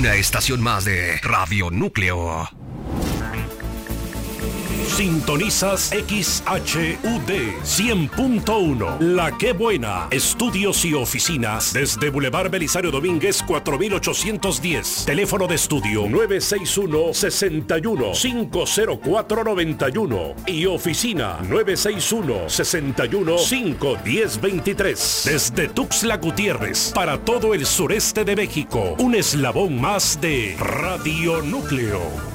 una estación más de Radio Núcleo. Sintonizas XHUD 100.1, La Que Buena. Estudios y oficinas desde Boulevard Belisario Domínguez 4810. Teléfono de estudio 961-61-50491 y oficina 961-61-51023. Desde Tuxtla Gutiérrez para todo el sureste de México. Un eslabón más de Radio Núcleo.